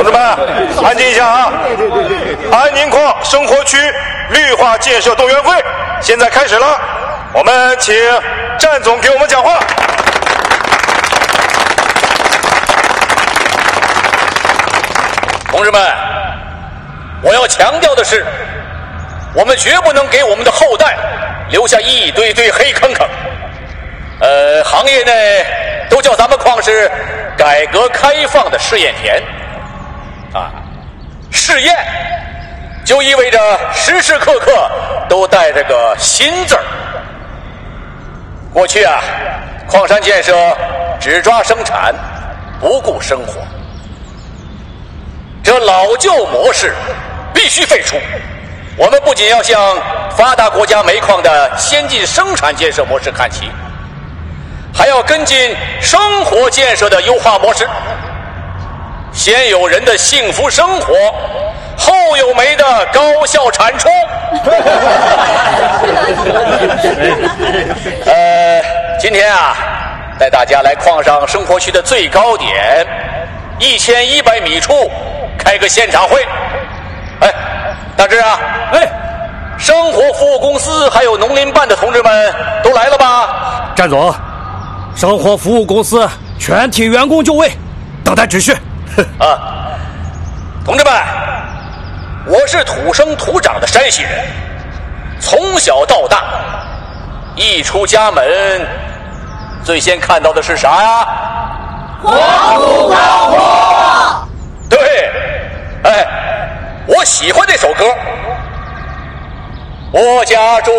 志们，安静一下啊！安宁矿生活区绿化建设动员会现在开始了，我们请战总给我们讲话。 同志们，我要强调的是，我们绝不能给我们的后代留下一堆堆黑坑坑。行业内都叫咱们矿是改革开放的试验田啊，试验就意味着时时刻刻都带着个新字儿。过去啊，矿山建设只抓生产，不顾生活，这老旧模式必须废除。我们不仅要向发达国家煤矿的先进生产建设模式看齐，还要跟进生活建设的优化模式。先有人的幸福生活，后有煤的高效产出。今天啊，带大家来矿上生活区的最高点1100米处开个现场会。大志啊，生活服务公司还有农林办的同志们都来了吧？ 战总，生活服务公司全体员工就位，等待指示。 同志们，我是土生土长的山西人，从小到大，一出家门，最先看到的是啥呀？ 黄土高坡。 对，我喜欢这首歌。我家住